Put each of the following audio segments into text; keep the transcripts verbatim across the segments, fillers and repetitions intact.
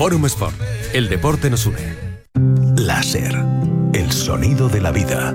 Forum Sport. El deporte nos une. Láser. El sonido de la vida.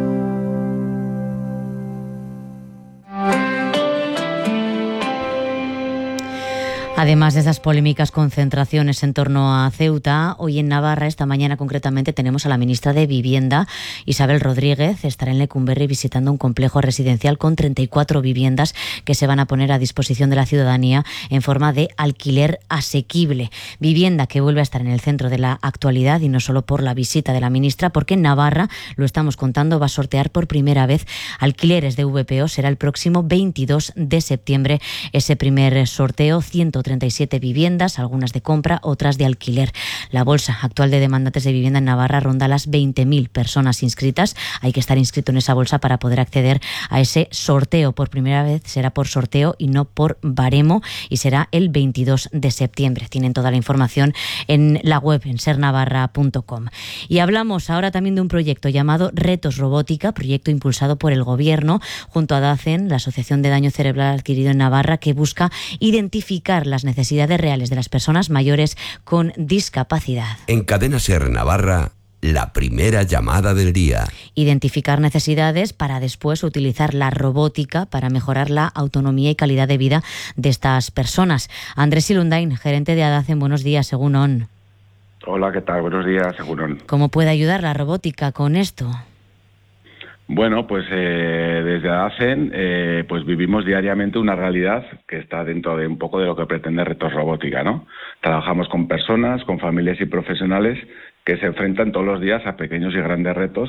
Además de esas polémicas concentraciones en torno a Ceuta, hoy en Navarra, esta mañana concretamente, tenemos a la ministra de Vivienda, Isabel Rodríguez. Estará en Lecumberri visitando un complejo residencial con treinta y cuatro viviendas que se van a poner a disposición de la ciudadanía en forma de alquiler asequible. Vivienda que vuelve a estar en el centro de la actualidad, y no solo por la visita de la ministra, porque en Navarra, lo estamos contando, va a sortear por primera vez alquileres de V P O. Será el próximo veintidós de septiembre ese primer sorteo. ciento treinta y siete viviendas, algunas de compra, otras de alquiler. La bolsa actual de demandantes de vivienda en Navarra ronda las veinte mil personas inscritas. Hay que estar inscrito en esa bolsa para poder acceder a ese sorteo. Por primera vez será por sorteo y no por baremo, y será el veintidós de septiembre. Tienen toda la información en la web, en ser navarra punto com. Y hablamos ahora también de un proyecto llamado Retos Robótica, proyecto impulsado por el Gobierno junto a DACEN, la Asociación de Daño Cerebral Adquirido en Navarra, que busca identificar las necesidades reales de las personas mayores con discapacidad. En Cadena SER Navarra, la primera llamada del día. Identificar necesidades para después utilizar la robótica para mejorar la autonomía y calidad de vida de estas personas. Andrés Ilundain, gerente de ADACEN, buenos días, según O N. Hola, ¿qué tal? Buenos días, según O N. ¿Cómo puede ayudar la robótica con esto? Bueno, pues eh, desde ADACEN eh, pues vivimos diariamente una realidad que está dentro de un poco de lo que pretende Retos Robótica, ¿no? Trabajamos con personas, con familias y profesionales que se enfrentan todos los días a pequeños y grandes retos